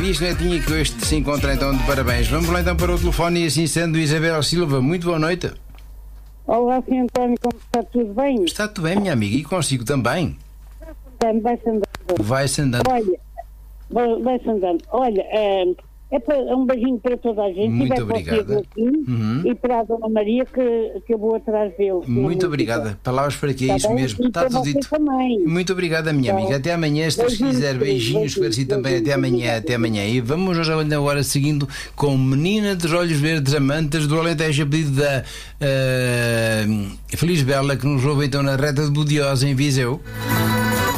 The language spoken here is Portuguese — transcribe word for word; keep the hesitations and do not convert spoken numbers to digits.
Luís Netinho, que hoje se encontra então de parabéns. Vamos lá então para o telefone e assim sendo, Isabel Silva, muito boa noite. Olá, senhor António, como está? Tudo bem? Está tudo bem, minha amiga, e consigo também. Vai-se andando. Vai-se andando. Olha, vai- vai-se andando. Olha, é, é para, um beijinho para toda a gente. Muito e vai obrigada. Para o Pedro, Uhum. E para a Dona Maria, que, que eu vou atrás dele. Muito obrigada. Palavras para aqui, é Está isso bem? mesmo. E Está para tudo você dito. também. Muito obrigada, minha Tá. amiga. Até amanhã, se Deus Beijinhos, quiser. Beijinhos beijinhos, para si também. beijinhos, Até amanhã, beijinhos. até amanhã. E vamos hoje agora seguindo com Menina dos Olhos Verdes Amantes do Alentejo, a pedido da uh, Feliz Bela, que nos ouve então na reta de Budiosa, em Viseu.